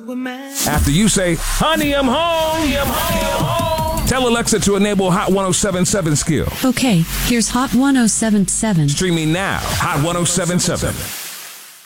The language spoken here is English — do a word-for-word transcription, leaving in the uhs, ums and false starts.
After you say, honey, I'm home, honey, I'm home, I'm home. Tell Alexa to enable Hot one oh seven seven skill. Okay, here's Hot one oh seven seven. Streaming now, Hot one oh seven seven.